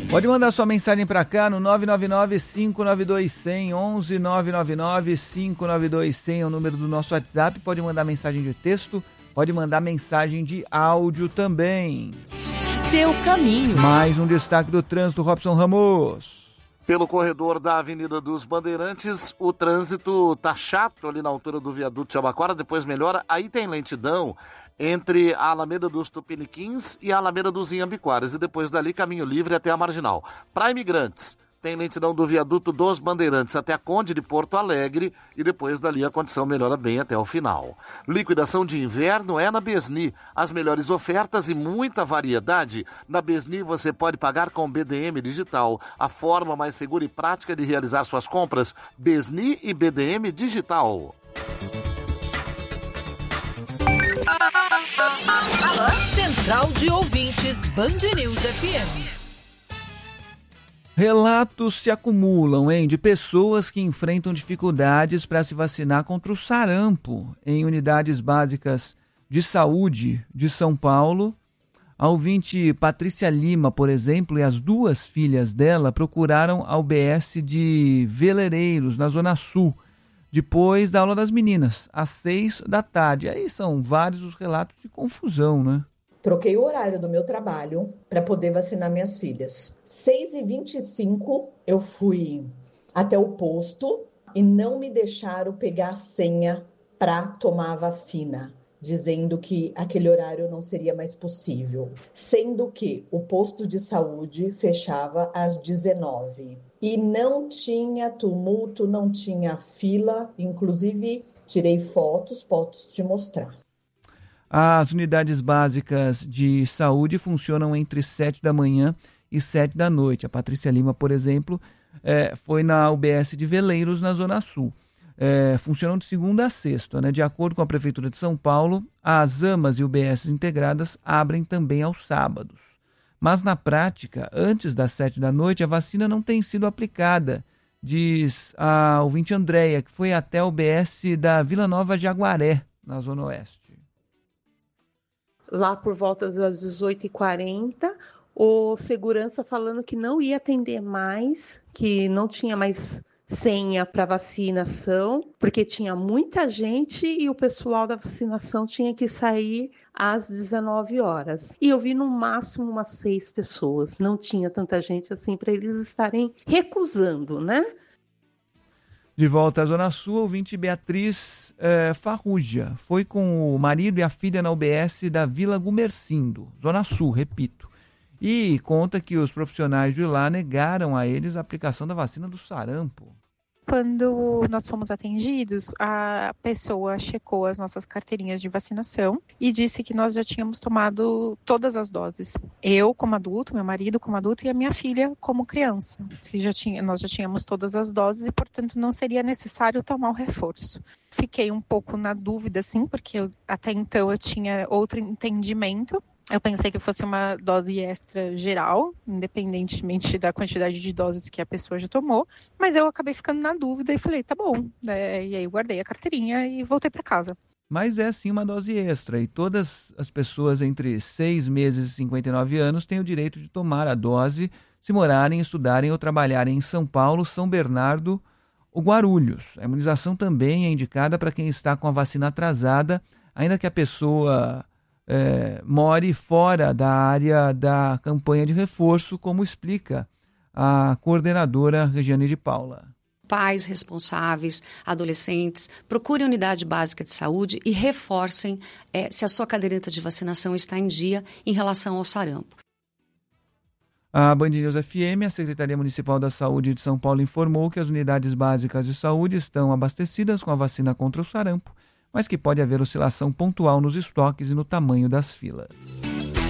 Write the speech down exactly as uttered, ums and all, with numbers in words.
Pode mandar sua mensagem para cá no nove nove nove, cinco nove dois, zero zero, onze nove nove nove, cinco nove dois, zero zero é o número do nosso WhatsApp. Pode mandar mensagem de texto, pode mandar mensagem de áudio também. Seu caminho. Mais um destaque do trânsito, Robson Ramos. Pelo corredor da Avenida dos Bandeirantes, o trânsito tá chato ali na altura do viaduto Jabaquara, depois melhora. Aí tem lentidão entre a Alameda dos Tupiniquins e a Alameda dos Inhambiquaras. E depois dali, caminho livre até a Marginal. Para imigrantes, tem lentidão do viaduto dos Bandeirantes até a Conde de Porto Alegre. E depois dali a condição melhora bem até o final. Liquidação de inverno é na Besni. As melhores ofertas e muita variedade. Na Besni você pode pagar com B D M Digital. A forma mais segura e prática de realizar suas compras. Besni e B D M Digital. Central de Ouvintes Band News F M. Relatos se acumulam, hein, de pessoas que enfrentam dificuldades para se vacinar contra o sarampo em unidades básicas de saúde de São Paulo. A ouvinte Patrícia Lima, por exemplo, e as duas filhas dela procuraram a U B S de Veleireiros, na Zona Sul, depois da aula das meninas, às seis da tarde. Aí são vários os relatos de confusão, né? Troquei o horário do meu trabalho para poder vacinar minhas filhas. seis e vinte e cinco eu fui até o posto e não me deixaram pegar a senha para tomar a vacina, dizendo que aquele horário não seria mais possível. Sendo que o posto de saúde fechava às dezenove. E não tinha tumulto, não tinha fila, inclusive tirei fotos, posso te mostrar. As unidades básicas de saúde funcionam entre sete da manhã e sete da noite. A Patrícia Lima, por exemplo, é, foi na U B S de Veleiros, na Zona Sul. É, funcionam de segunda a sexta, né? De acordo com a Prefeitura de São Paulo, as AMAs e U B S integradas abrem também aos sábados. Mas na prática, antes das sete da noite, a vacina não tem sido aplicada, diz a ouvinte Andréia, que foi até a U B S da Vila Nova de Aguaré, na Zona Oeste. Lá por volta das dezoito e quarenta, o segurança falando que não ia atender mais, que não tinha mais senha para vacinação, porque tinha muita gente e o pessoal da vacinação tinha que sair às dezenove horas. E eu vi no máximo umas seis pessoas, não tinha tanta gente assim para eles estarem recusando, né? De volta à Zona Sul, ouvinte Beatriz eh, Farrugia foi com o marido e a filha na U B S da Vila Gumercindo, Zona Sul, repito. E conta que os profissionais de lá negaram a eles a aplicação da vacina do sarampo. Quando nós fomos atendidos, a pessoa checou as nossas carteirinhas de vacinação e disse que nós já tínhamos tomado todas as doses. Eu como adulto, meu marido como adulto e a minha filha como criança. Que já tinha, nós já tínhamos todas as doses e, portanto, não seria necessário tomar o reforço. Fiquei um pouco na dúvida, sim, porque eu, até então eu tinha outro entendimento. Eu pensei que fosse uma dose extra geral, independentemente da quantidade de doses que a pessoa já tomou, mas eu acabei ficando na dúvida e falei, tá bom. É, e aí eu guardei a carteirinha e voltei para casa. Mas é sim uma dose extra e todas as pessoas entre seis meses e cinquenta e nove anos têm o direito de tomar a dose se morarem, estudarem ou trabalharem em São Paulo, São Bernardo ou Guarulhos. A imunização também é indicada para quem está com a vacina atrasada, ainda que a pessoa... É, more fora da área da campanha de reforço, como explica a coordenadora Regiane de Paula. Pais responsáveis, adolescentes, procurem a unidade básica de saúde e reforcem é, se a sua caderneta de vacinação está em dia em relação ao sarampo. A Band News F M, a Secretaria Municipal da Saúde de São Paulo, informou que as unidades básicas de saúde estão abastecidas com a vacina contra o sarampo, mas que pode haver oscilação pontual nos estoques e no tamanho das filas.